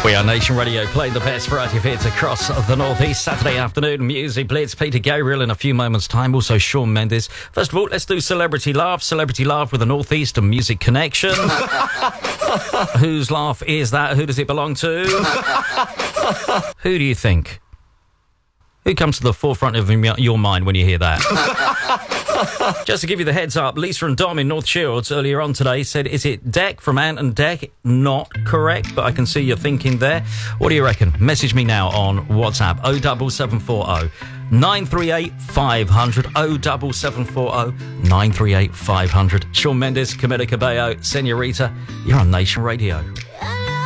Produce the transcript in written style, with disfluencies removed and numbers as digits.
We are Nation Radio, playing the best variety of hits across the Northeast. Saturday afternoon Music Blitz. Peter Gabriel in a few moments' time. Also Shawn Mendes. First of all, let's do Celebrity Laugh. Celebrity Laugh with a Northeast and music connection. Whose laugh is that? Who does it belong to? Who do you think? Who comes to the forefront of your mind when you hear that? Just to give you the heads up, Lisa and Dom in North Shields earlier on today said, is it Deck from Ant and Deck? Not correct, but I can see you're thinking there. What do you reckon? Message me now on WhatsApp 07740 938 500 07740 938 500. Shawn Mendes, Camila Cabello, Senorita, you're on Nation Radio.